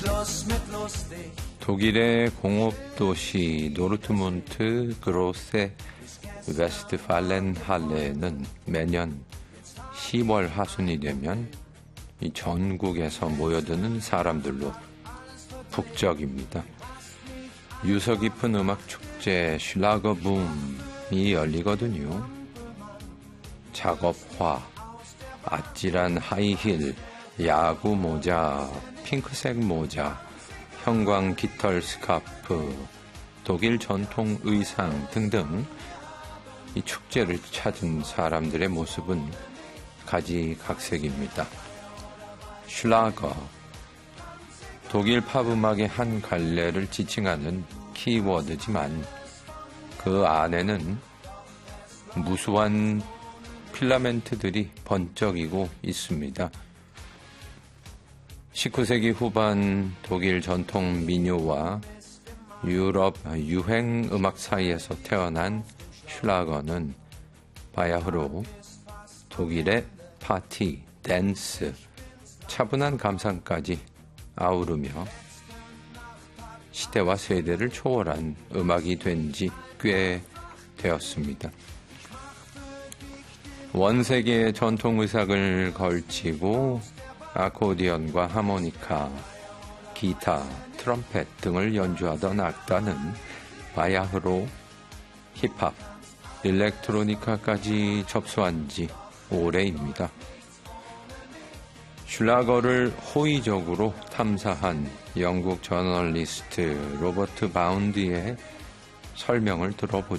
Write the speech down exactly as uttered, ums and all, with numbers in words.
독일의 공업도시 노르트문트 그로세 웨스트팔렌할레는 매년 시월 하순이 되면 이 전국에서 모여드는 사람들로 북적입니다. 유서 깊은 음악 축제 슐라거 붐이 열리거든요. 작업화, 아찔한 하이힐, 야구 모자, 핑크색 모자, 형광 깃털 스카프, 독일 전통 의상 등등 이 축제를 찾은 사람들의 모습은 가지각색입니다. 슐라거, 독일 팝 음악의 한 갈래를 지칭하는 키워드지만 그 안에는 무수한 필라멘트들이 번쩍이고 있습니다. 십구 세기 후반 독일 전통 민요와 유럽 유행 음악 사이에서 태어난 슐라거는 바야흐로 독일의 파티, 댄스, 차분한 감상까지 아우르며 시대와 세대를 초월한 음악이 된 지 꽤 되었습니다. 원세계의 전통 의상을 걸치고 아코디언과 하모니카, 기타, 트럼펫 등을 연주하던 악단은 바야흐로 힙합, 일렉트로니카까지 접수한 지 오래입니다. 슐라거를 호의적으로 탐사한 영국 저널리스트 로버트 바운드의 설명을 들어보죠.